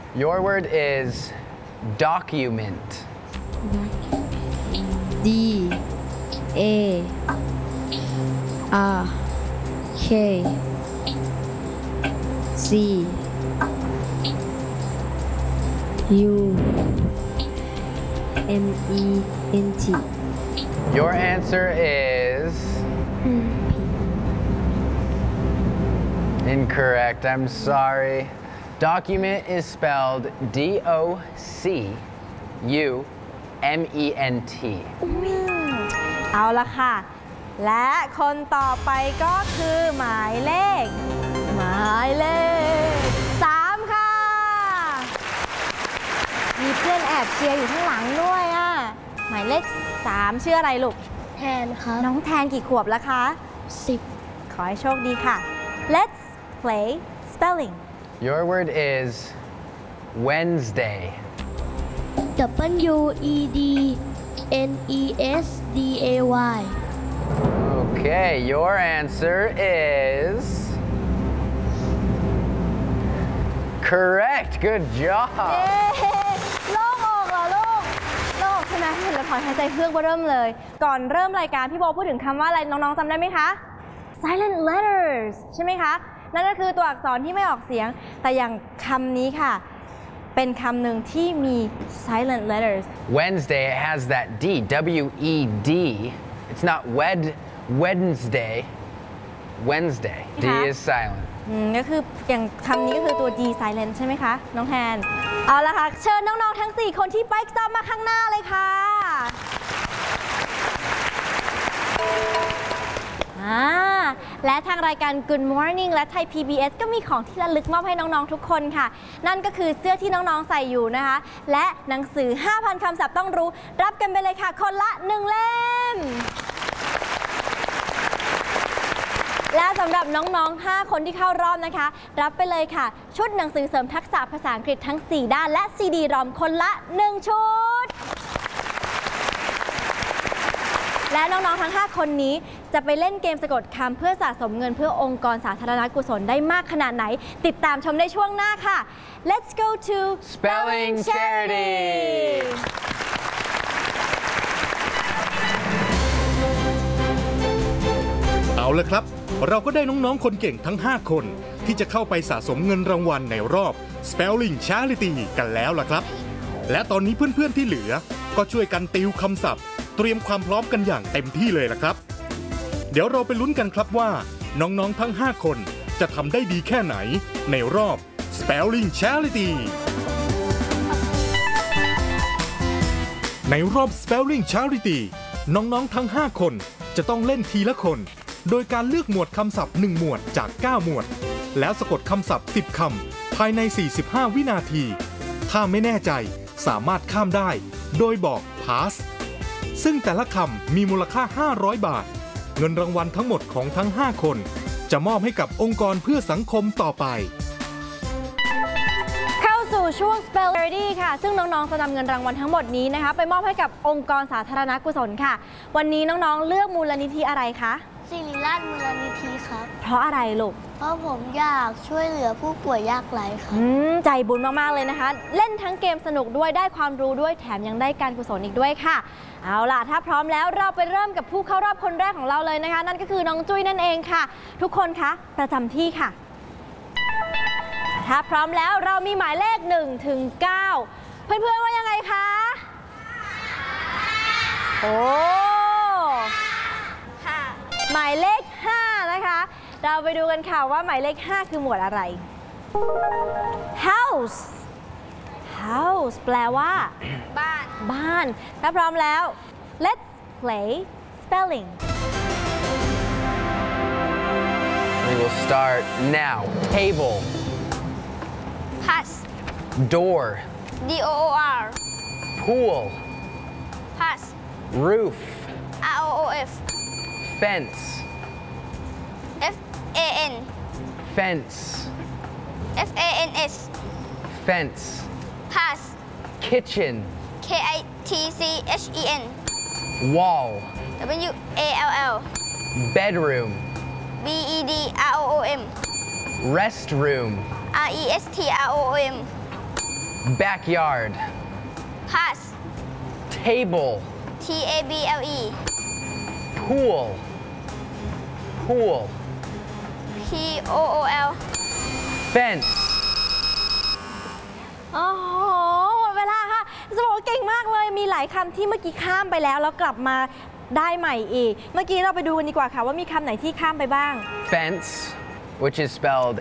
Your word is document. D A R K C U M E N T Your answer is incorrect. I'm sorry. Document is spelled D-O-C-U-M-E-N-T. เอาละค่ะ และคนต่อไปก็คือหมายเลข 3 ค่ะ มีเพื่อนแอบเชียร์อยู่ข้างหลังด้วยอ่ะ หมายเลข 3 ชื่ออะไรลูกแทนครับน้องแทนกี่ขวบแล้วคะ 10 ขอให้โชคดีค่ะ Let's play spelling Your word is Wednesday. W E D N E S D A Y Okay, your answer is correct. Good เย้ job. โล่งอกเหรอลูกโล่งใช่ไหมเห็นแล้วถอนหายใจเพื่อกว่าเริ่มเลย ก่อนเริ่มรายการพี่โบพูดถึงคำว่าอะไรน้องๆจำได้ไหมคะ silent letters ใช่ไหมคะ นั่นก็คือตัวอักษรที่ไม่ออกเสียง แต่อย่างคำนี้ค่ะ เป็นคำหนึ่งที่มี silent letters Wednesday it has that D, W-E-D. It's not Wednesday. Wednesday. D is silent. ก็คืออย่างคำนี้ก็คือตัว D silent ใช่ไหมคะ น้องแทน เอาละค่ะ เชิญน้องๆทั้ง 4 คนที่ Bike Stop มาข้างหน้าเลยค่ะ และทางรายการ Good Morning และไทย PBS ก็มีของที่ระลึกมอบให้น้องๆทุกคนค่ะ นั่นก็คือเสื้อที่น้องๆใส่อยู่นะคะ และหนังสือ 5,000 คำศัพท์ต้องรู้ รับกันไปเลยค่ะ คนละ 1 เล่ม และสำหรับน้องๆ 5 คนที่เข้ารอบนะคะ รับไปเลยค่ะ ชุดหนังสือเสริมทักษะภาษาอังกฤษทั้ง 4 ด้านและ CD ROM คนละ 1 ชุด และน้องๆ ทั้ง 5 คนนี้จะไปเล่นเกมสะกดคำเพื่อสะสมเงินเพื่อองค์กรสาธารณกุศลได้มากขนาดไหน ติดตามชมในช่วงหน้าค่ะ Let's go to Spelling Charity. เอาละครับ เราก็ได้น้องๆ คนเก่งทั้ง 5 คนที่จะเข้าไปสะสมเงินรางวัลในรอบ Spelling Charity กันแล้วล่ะครับ และตอนนี้เพื่อนๆ ที่เหลือก็ช่วยกันติวคำศัพท์เตรียมความพร้อมกันอย่างเต็มที่เลยล่ะครับ เดี๋ยวเราไปลุ้นกันครับว่าน้องๆ ทั้ง 5 คนจะทำได้ดีแค่ไหนในรอบ Spelling Charity ในรอบ Spelling Charity น้องๆ ทั้ง 5 คนจะต้องเล่นทีละคน โดยการเลือกหมวดคำศัพท์1หมวดจาก 9 หมวด แล้วสะกดคำศัพท์ 10 คำภายใน 45 วินาที ถ้าไม่แน่ใจสามารถข้ามได้โดยบอก pass ซึ่งแต่ละคำมีมูลค่า 500 บาท เงินรางวัลทั้งหมดของทั้ง 5 คนจะมอบให้กับองค์กรเพื่อสังคมต่อไปเข้าสู่ช่วง Spell Charity ค่ะ ซึ่งน้องๆ จะนำเงินรางวัลทั้งหมดนี้นะคะไปมอบให้กับองค์กรสาธารณกุศลค่ะ วันนี้น้องๆ เลือกมูลนิธิอะไรคะศิริราชมูลนิธิครับเพราะอะไรลูกเพราะผมอยากช่วยเหลือผู้ป่วยยากไร้ครับใจบุญมากๆเลยนะคะ เล่นทั้งเกมสนุกด้วยได้ความรู้ด้วยแถมยังได้การกุศลอีกด้วยค่ะ เอาล่ะถ้าพร้อมแล้วเราไปเริ่มกับผู้เข้ารอบคนแรกของเราเลยนะคะ นั่นก็คือน้องจุ้ยนั่นเองค่ะ ทุกคนคะประจำที่ค่ะ ถ้าพร้อมแล้วเรามีหมายเลข1 ถึง 9 เพื่อนๆว่ายังไงคะโอ้หมายเลข 5 นะคะ เราไปดูกันค่ะว่าหมายเลข 5 คือหมวดอะไร house house แปลว่าบ้านถ้าพร้อมแล้ว let's play spelling We will start now. Table. Pass. Door. DOOR. Pool. Pass. Roof. ROOF. Fence. FAN. Fence. FANS. Fence. Pass. Kitchen. KITCHEN. Wall. WALL. Bedroom. BEDROOM. Restroom. RESTROOM. Backyard. Pass. Table. Table. Pool. Pool. Pool. Fence. โอ้โหหมดเวลาค่ะจะบอกว่าเก่งมากเลยมีหลายคำที่เมื่อกี้ข้ามไปแล้วกลับมาได้ใหม่อีกเมื่อกี้เราไปดูกันดีกว่าค่ะว่ามีคำไหนที่ข้ามไปบ้าง Fence, which is spelled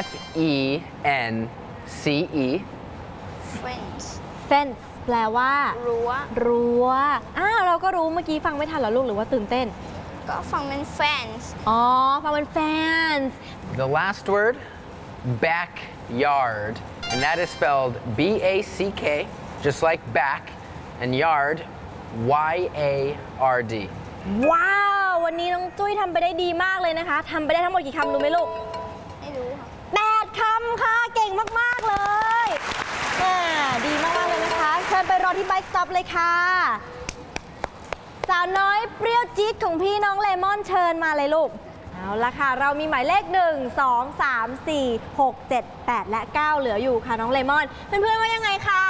F-E-N-C-E. Fence. fence แปลว่ารั้วรั้วเราก็รู้เมื่อกี้ฟังไม่ทันเหรอลูกหรือว่าตื่นเต้นก็ฟังเป็น fence. อ๋อฟังเป็น fence The last word, backyard, and that is spelled B-A-C-K, just like back, and yard, Y-A-R-D. ว้าววันนี้น้องจุ้ยทำไปได้ดีมากเลยนะคะทำไปได้ทั้งหมดกี่คำรู้ไหมลูกไม่รู้ค่ะ 8 คำค่ะเก่งมากๆเลยดีมากๆเลยนะคะเชิญไปรอที่ไบค์สต็อปเลยค่ะสาวน้อยเปรี้ยวจี๊ดของพี่น้องเลมอนเชิญมาเลยลูกเอาละค่ะเรามีหมายเลข1 2 3 4 6 7 8 และ 9 เหลืออยู่ค่ะน้องเลมอนเพื่อนๆว่ายังไงคะ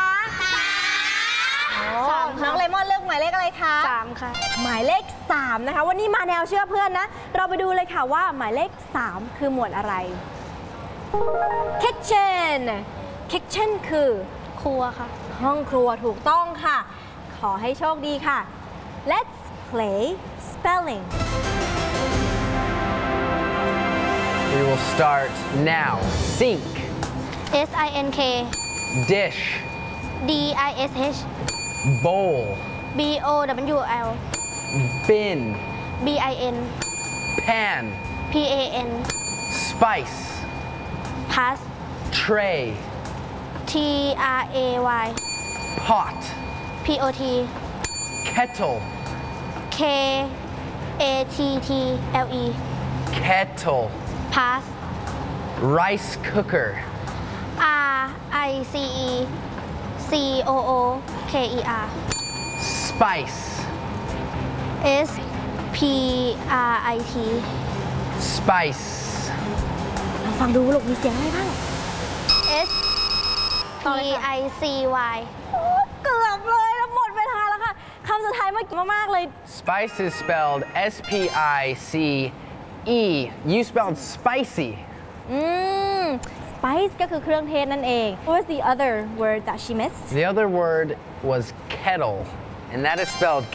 น้องเลมอนเลือกหมายเลขอะไรคะ 3 ค่ะหมายเลข3นะคะวันนี้มาแนวเชื่อเพื่อนนะเราไปดูเลยค่ะว่าหมายเลข3คือหมวดอะไร kitchen kitchen คือครัวค่ะห้องครัวถูกต้องค่ะ ขอให้โชคดีค่ะ let's play spelling We will start now. Sink, SINK dish, DISH bowl, BOWL bin, BIN pan, PAN spice, pass tray, TRAY pot, POT kettle, KATTLE kettle, pass rice cooker, RICE spice, SPRIT spice, ฟังดูลูกมีเสียงอะไรบ้าง SPICY เกือบเลยแล้วหมดเวลาแล้วค่ะคำสุดท้ายเมื่อกี้มากๆเลย Spice is spelled S-P-I-C-E. You spelled spicy. spice ก็คือเครื่องเทศนั่นเอง What was the other word that she missed The other word was kettle, and that is spelled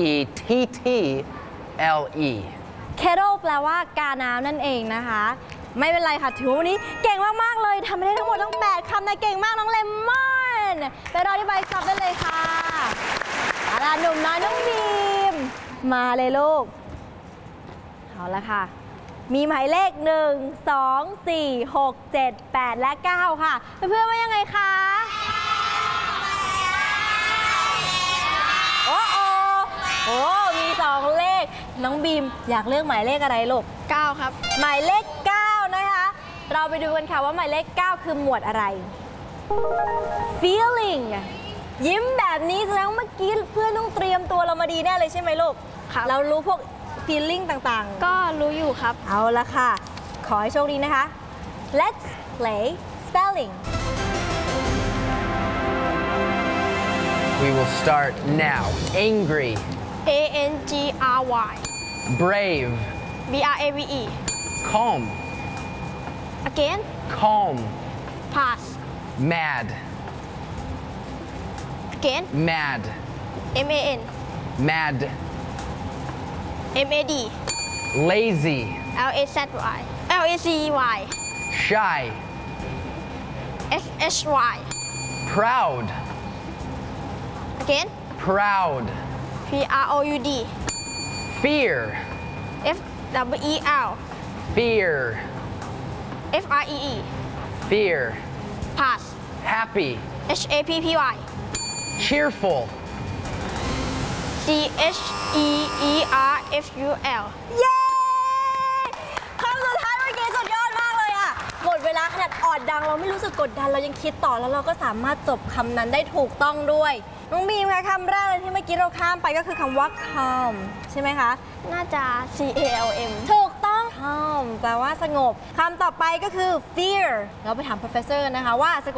K-E-T-T-L-E. kettle แปลว่ากาน้ำนั่นเองนะคะ ไม่เป็นไรค่ะถือว่าวันนี้เก่งมากๆเลยทำไปได้ทั้งหมดตั้ง8 คำนะเก่งมากน้องเลมอนไปรอที่ไบค์สต็อปได้เลยค่ะเอาล่ะหนุ่มน้อยน้องบีมมาเลยลูกเอาละค่ะมีหมายเลข1 2 4 6 7 8 และ 9 ค่ะเพื่อนๆว่ายังไงคะโอ้มี2 เลขน้องบีมอยากเลือกหมายเลขอะไรลูก 9 ครับหมายเลข 9 นะคะ เราไปดูกันค่ะว่าหมายเลข 9 คือหมวดอะไร feeling ยิ้มแบบนี้แสดงว่าเมื่อกี้เพื่อนต้องเตรียมตัวเรามาดีแน่เลยใช่ไหมลูกครับเรารู้พวก feeling ต่างๆก็รู้อยู่ครับเอาละค่ะ ขอให้โชคดีนะคะ let's play spelling We will start now. Angry, ANGRY brave, BRAVE calm, again calm, pass mad, again mad, MAN mad, MAD lazy, LACY shy, SHY proud, again proud, PROUD fear, FWEL fear, FREE fear, pass happy, HAPPY cheerful, CHEERFUL เย้คำสุดท้ายเมื่อกี้สุดยอดมากเลยอะหมดเวลาขนาดออดดังเราไม่รู้สึกกดดันเรายังคิดต่อแล้วเราก็สามารถจบคำนั้นได้ถูกต้องด้วยน้องบีมคะคำแรกเลยที่เมื่อกี้เราข้ามไปก็คือคำว่า calm ใช่ไหมคะน่าจะ CALM ถูกต้อง calm แปลว่าสงบคำต่อไปก็คือ fear เราไปถาม professor นะคะว่าสะกด